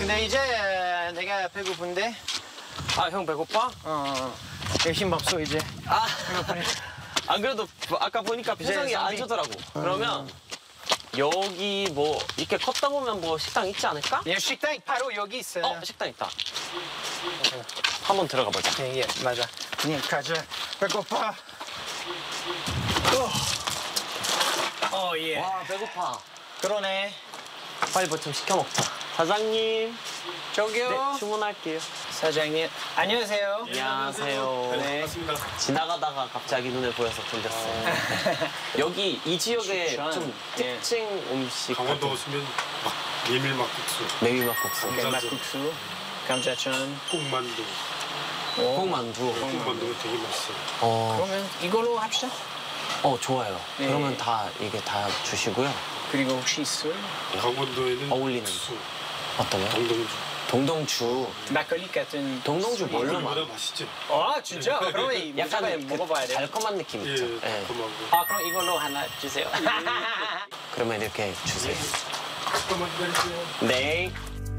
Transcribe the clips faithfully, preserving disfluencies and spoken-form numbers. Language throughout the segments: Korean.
근데 이제 내가 배고픈데. 아, 형 배고파? 어. 힘 없어 이제. 아, 안 그래도 아까 보니까 표정이 안 좋더라고. 그러면 여기 뭐 이렇게 걷다 보면 뭐 식당 있지 않을까? 예, 식당 바로 여기 있어요. 어, 식당 있다. 한번 들어가 보자. 예, 예, 맞아. 그냥 가자. 배고파. 어, 어 예. 와, 배고파. 그러네. 빨리 뭐 좀 시켜 먹자. 사장님. 저기요. 네, 주문할게요. 사장님. 안녕하세요. 안녕하세요. 네. 지나가다가 갑자기 눈에 보여서 들렸어요. 여기 이 지역의 추천. 좀 예. 특징 음식. 강원도 오시면 막 메밀막국수, 메밀막국수, 오케이, 막국수, 감자전, 꽁만두, 콩만두. 꽁만두가 되게 맛있어요. 어, 그러면 이걸로 합시다. 어 좋아요. 네. 그러면 다 이게 다 주시고요. 그리고 혹시 술? 강원도에는 어울리는 수, 어떤 거? 동동주. 동동주. 막걸리 같은. 동동주 술이- 뭘로 얼마나 만? 맛있죠? 아 진짜? 그러면 약간 약간 먹어봐야 돼. 달콤한 느낌 예, 있죠. 예. 달콤하고. 아 그럼 이걸로 하나 주세요. 그러면 이렇게 주세요. 잠깐만 기다리세요. 네.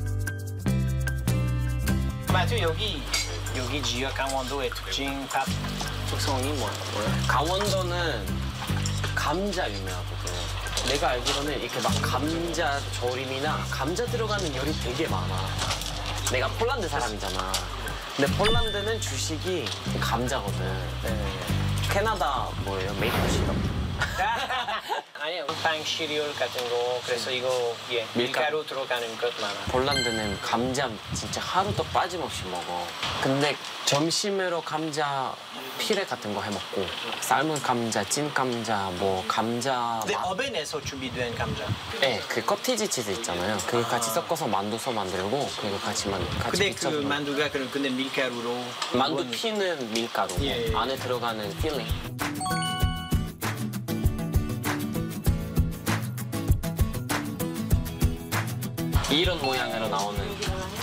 마트 여기 여기 지역 강원도의 특징 밥 특성이 뭐 뭐야? 강원도는 감자 유명하거든. 내가 알기로는 이렇게 막 감자 조림이나 감자 들어가는 요리 되게 많아. 내가 폴란드 사람이잖아. 근데 폴란드는 주식이 감자거든. 네. 캐나다 뭐예요? 메이플 시럽. 아니요 빵 시리얼 같은 거 그래서 이거 예 밀가루 들어가는 것 많아. 폴란드는 감자 진짜 하루도 빠짐없이 먹어. 근데 점심으로 감자 피레 같은 거 해 먹고 삶은 감자, 찐 감자, 뭐 감자. 근데 마- 어벤에서 준비된 감자. 네, 그 커티지 치즈 있잖아요. 그거 같이 섞어서 만두서 만들고 그거 같이만 같이 근데 그 믹서로. 만두가 그 근데 밀가루로. 만두 구운- 피는 밀가루, 예, 예. 안에 들어가는 필링. 이런 모양으로 나오는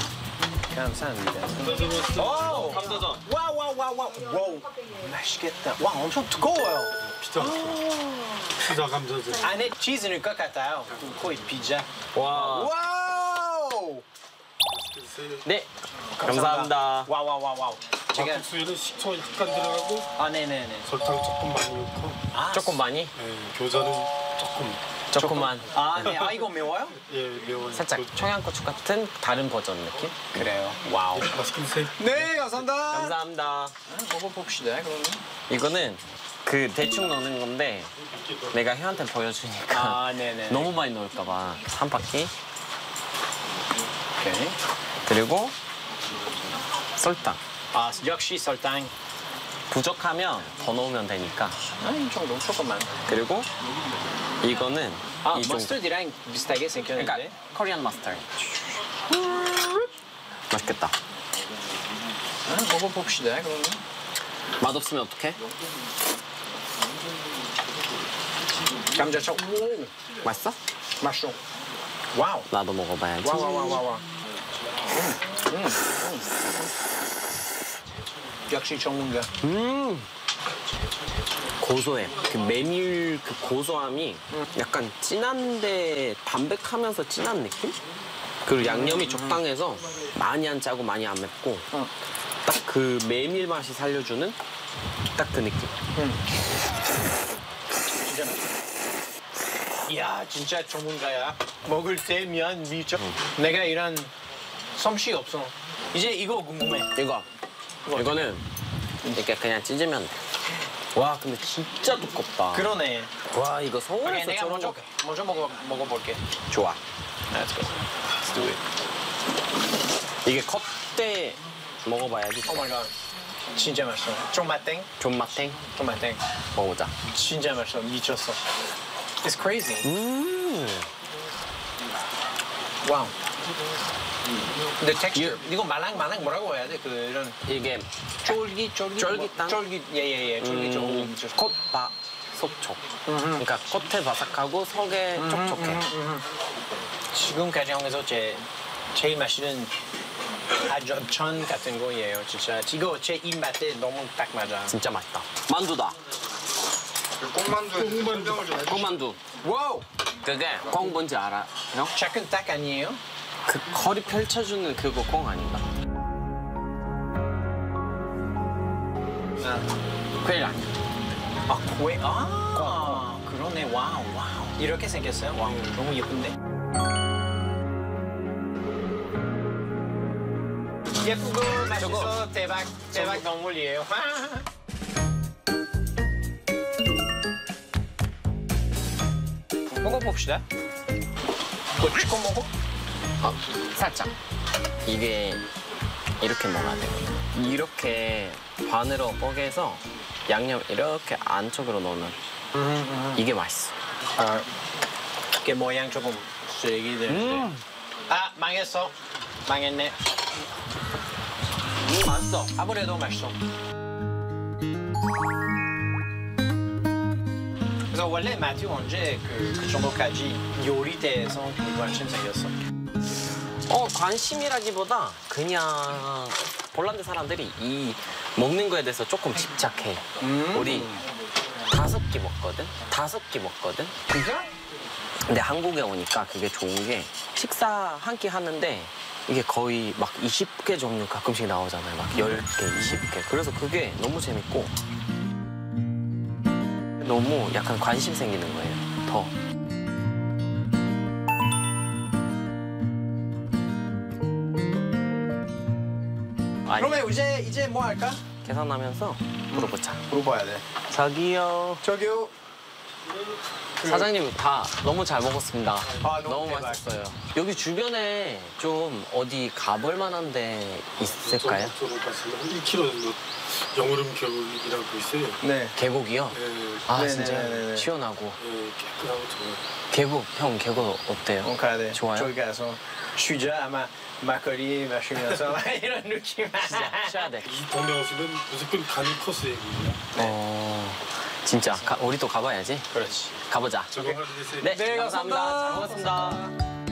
감사합니다. 오! 감자전. 와우 와우 와우 와우. 와우. 맛있겠다. 와 엄청 두꺼워요. 피자 피자 감자전. 안에 치즈 넣을 것 같아요. 거의 피자. 와. 와우. 네, 감사합니다. 와우 와우 와우 와우. 제가 막국수에는 식초 약간 들어가고 아 네네네. 설탕 조금 많이 넣고, 아, 조금 많이, 예, 교자는 조금. 조금만. 아, 네. 아 이거 매워요? 예, 매워요. 살짝 그- 청양고추 같은 다른 버전 느낌? 그래요. 와우. 예, 맛있게 드세요. 네, 감사합니다. 감사합니다. 아, 먹어봅시다 그러면. 이거는 그 대충 넣는 건데 내가 혜한테 보여주니까 아, 네네. 너무 많이 넣을까봐 한 바퀴. 오케이. 그리고 설탕. 아 역시 설탕. 부족하면 더 넣으면 되니까. 아, 이 정도 조금만. 그리고 이거는 아, 이 정도. 머스터드랑 비슷하게 생겼는데. 그러니까 코리안 마스터드. 맛있겠다. 아, 먹어봅시다 그러면. 맛없으면 어떡해? 감자청. 오, 맛있어? 맛있어. 와우. 나도 먹어봐야지. 와우 와우 와우 와우. 음, 음, 음. 역시 전문가. 음 고소해. 그 메밀 그 고소함이 약간 진한데 담백하면서 진한 느낌? 그리고 양념이 적당해서 많이 안 짜고 많이 안 맵고 응. 딱 그 메밀 맛이 살려주는 딱 그 느낌. 진짜 맛있어. 이야 진짜 전문가야. 먹을 때 면 미쳐. 내가 이런 솜씨 없어. 이제 이거 궁금해. 이거 이거는 이렇게 그냥 찢으면 돼. 와 근데 진짜 두껍다. 그러네. 와 이거 오케이, 서울에서 내가 저런 먼저 거 먼저 먹어 먹어볼게. 좋아. Let's go. Let's do it. 이게 컵대 먹어봐야지. Oh my god. 진짜 맛있어. 존맛땡? 존맛탱 존맛땡. 먹어보자. 진짜 맛있어. 미쳤어. It's crazy. 음. 와우. 근데 텍스처 이거 말랑말랑 뭐라고 해야 돼? 그 이런 이게 쫄깃 쫄깃 쫄깃한? 쫄깃 예예예 쫄깃 쫄깃. 음, 콧바 속촉. 그러니까 겉에 바삭하고 속에 촉촉해. 지금까지 한국에서 제 제일 맛있는 아점천 같은 거예요. 진짜 이거 제 입맛에 너무 딱 맞아. 진짜 맛있다. 만두다. 꽁만두에 설명을 좀 해주세요. 꽁만두. 와우. 그게 꽁 뭔지 알아? 형? 작은 딱 아니에요? 그 거리 펼쳐주는 그거 꽁 아닌가? 퀘라. 아, 고에 아, 그러네. 와우, 와우. 이렇게 생겼어요? 와우, 너무 예쁜데. 예쁘고 맛있어. 대박, 대박 동물이에요. 먹어봅시다. 뭐 찍어 먹어? 어, 살짝. 이게 이렇게 먹어야 되거든. 이렇게 반으로 뽀개서 양념 이렇게 안쪽으로 넣으면 이게 맛있어. 아, 이게 모양 조금 쓰레기 되는데. 음. 아, 망했어. 망했네. 음, 맛있어. 아무래도 맛있어. 그래서 원래 마튜 언제 그, 그 정도까지 요리대에서 관심 생겼어? 어, 관심이라기보다 그냥 폴란드 사람들이 이 먹는 거에 대해서 조금 집착해. 음. 우리 다섯 끼 먹거든? 다섯 끼 먹거든? 진짜? 근데 한국에 오니까 그게 좋은 게 식사 한 끼 하는데 이게 거의 막 이십 개 종류 가끔씩 나오잖아요. 막 열 개, 이십 개. 그래서 그게 너무 재밌고 너무 약간 관심 생기는 거예요. 더. 아니, 그러면 이제 이제 뭐 할까? 계산하면서 물어보자. 물어봐야 돼. 저기요. 저기요. 사장님 다 너무 잘 먹었습니다. 아, 너무 대박. 맛있어요. 여기 주변에 좀 어디 가볼 만한 데 있을까요? 저로 가시면 한 일 킬로미터 정도 영우름 계곡이라고 있어요. 네. 계곡이요? 예, 아 네네네네. 진짜 시원하고. 예, 깨끗하고 좋아요. 계곡 형 계곡 어때요? 어, 가야 돼. 좋아요? 저기 가서 쉬자 아마 막걸리 마시면서 이런 느낌. 진짜 쉬어야 돼. 이 동네 오시면 무조건 가는 코스예요. 어 진짜 가, 우리 또 가봐야지. 그렇지. 가보자. 저거 하나 드세요. 네, 네, 감사합니다. 감사합니다. 잘 먹었습니다.